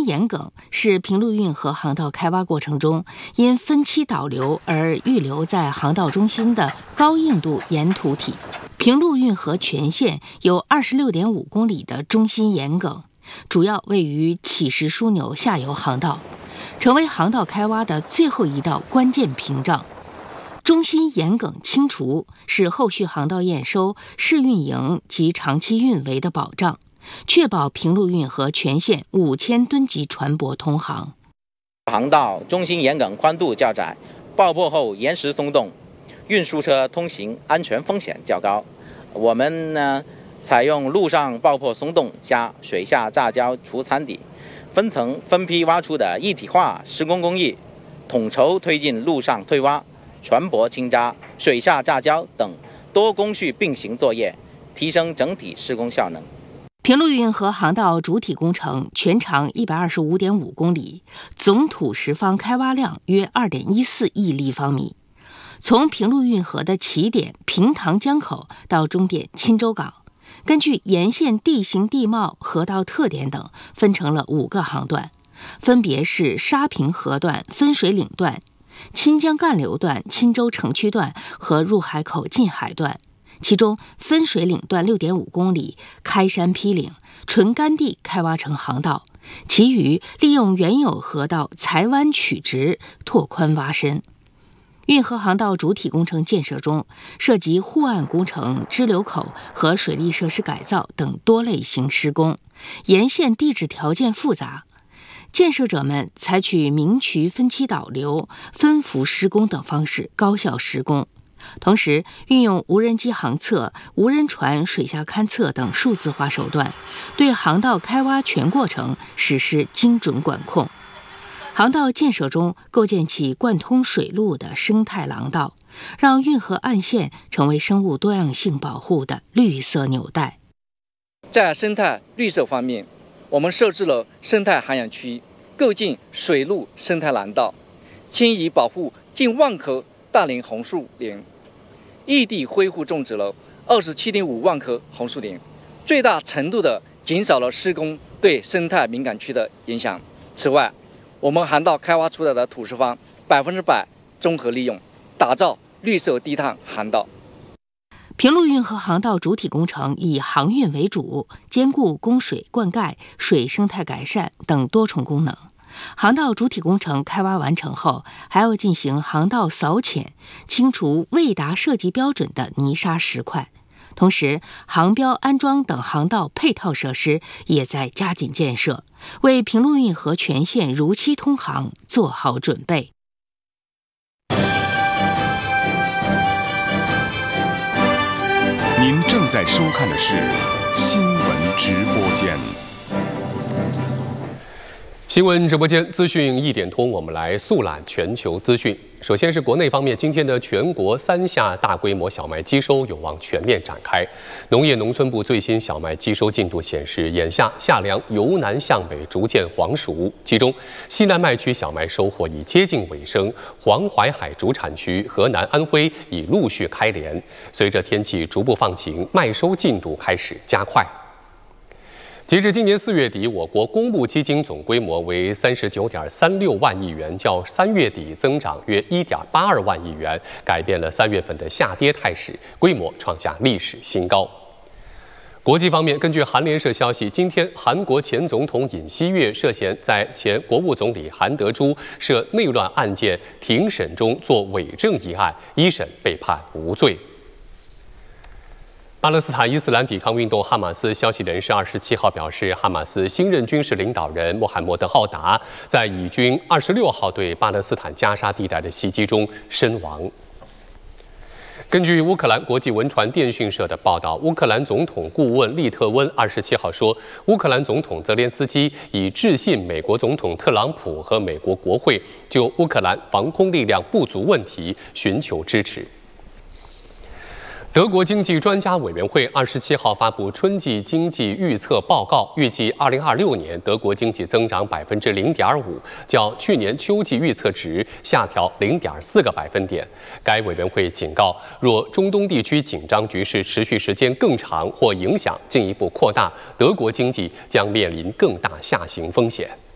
盐梗是平陆运河航道开挖过程中因分期导流而预留在航道中心的高硬度盐土体。平陆运河全线有26.5公里的中心盐梗，主要位于起石枢纽下游航道，成为航道开挖的最后一道关键屏障。中心盐梗清除是后续航道验收、试运营及长期运维的保障，确保平陆运河全线5000吨级船舶通航。 航道中心盐梗宽度较窄，爆破后岩石松动，运输车通行安全风险较高。我们呢，采用陆上爆破松动加水下炸礁除残底，分层分批挖出的一体化施工工艺，统筹推进陆上推挖、船舶清渣、水下炸礁等多工序并行作业，提升整体施工效能。 平陆运河航道主体工程全长125.5公里，总土石方开挖量约2.14亿立方米。从平陆运河的起点平塘江口到终点钦州港，根据沿线地形地貌、河道特点等，分成了5个航段，分别是沙坪河段、分水岭段、钦江干流段、钦州城区段和入海口近海段。其中分水岭段6.5公里开山劈岭，纯干地开挖成航道，其余利用原有河道裁弯曲直，拓宽挖深。运河航道主体工程建设中，涉及护岸工程、支流口和水利设施改造等多类型施工，沿线地质条件复杂。建设者们采取明渠分期导流、分幅施工等方式高效施工，同时运用无人机航测、无人船水下勘测等数字化手段，对航道开挖全过程实施精准管控。航道建设中构建起贯通水路的生态廊道，让运河岸线成为生物多样性保护的绿色纽带。 在生态绿色方面，我们设置了生态涵养区，构建水陆生态廊道，迁移保护近1万棵大龄红树林，异地恢复种植了27.5万棵红树林，最大程度地减少了施工对生态敏感区的影响。此外，我们航道开挖出来的土石方100%综合利用，打造绿色低碳航道。 平陆运河航道主体工程以航运为主，兼顾供水、灌溉、水生态改善等多重功能。航道主体工程开挖完成后，还要进行航道扫浅，清除未达设计标准的泥沙石块。同时，航标安装等航道配套设施也在加紧建设，为平陆运河全线如期通航做好准备。 您正在收看的是新闻直播间。 新闻直播间资讯一点通，我们来速览全球资讯。首先是国内方面，今天的全国3夏大规模小麦机收有望全面展开。农业农村部最新小麦机收进度显示，眼下夏粮由南向北逐渐黄熟，其中西南麦区小麦收获已接近尾声，黄淮海主产区河南、安徽已陆续开镰。随着天气逐步放晴，麦收进度开始加快。截至今年4月底，我国公募基金总规模为39.36万亿元，较3月底增长约1.82万亿元，改变了3月份的下跌态势，规模创下历史新高。国际方面，根据韩联社消息，今天韩国前总统尹锡悦涉嫌在前国务总理韩德洙涉内乱案件庭审中作伪证一案，一审被判无罪。巴勒斯坦伊斯兰抵抗运动哈马斯消息人士27号表示，哈马斯新任军事领导人穆罕默德·浩达在以军26号对巴勒斯坦加沙地带的袭击中身亡。根据乌克兰国际文传电讯社的报道，乌克兰总统顾问利特温27号说，乌克兰总统泽连斯基已致信美国总统特朗普和美国国会，就乌克兰防空力量不足问题寻求支持。德国经济专家委员会27号发布春季经济预测报告，预计2026年德国经济增长0.5%，较去年秋季预测值下调0.4个百分点。该委员会警告，若中东地区紧张局势持续时间更长或影响进一步扩大，德国经济将面临更大下行风险。